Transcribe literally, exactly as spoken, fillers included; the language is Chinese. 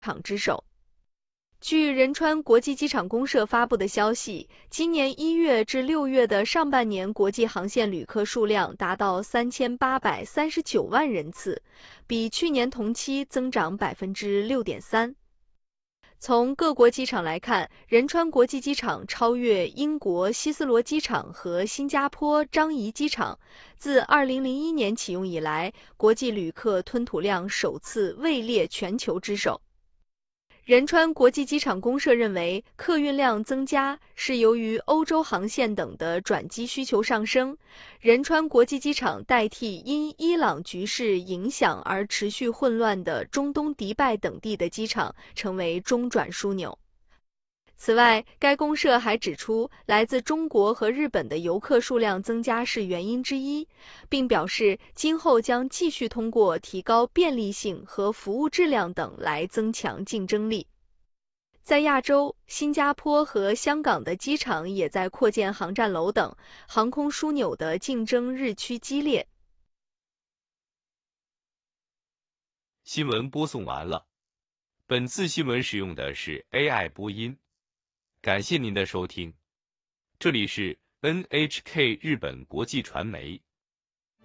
场之首。据仁川国际机场公社发布的消息，今年一月至六月的上半年国际航线旅客数量达到三千八百三十九万人次，比去年同期增长 百分之六点三。从各国机场来看，仁川国际机场超越英国希斯罗机场和新加坡樟宜机场，自二零零一年启用以来，国际旅客吞吐量首次位列全球之首。仁川国际机场公社认为，客运量增加是由于欧洲航线等的转机需求上升。仁川国际机场代替因伊朗局势影响而持续混乱的中东迪拜等地的机场，成为中转枢纽。此外，该公社还指出，来自中国和日本的游客数量增加是原因之一，并表示今后将继续通过提高便利性和服务质量等来增强竞争力。在亚洲，新加坡和香港的机场也在扩建航站楼等，航空枢纽的竞争日趋激烈。 新闻播送完了，本次新闻使用的是 A I 播音。感谢您的收听，这里是 N H K 日本国际传媒。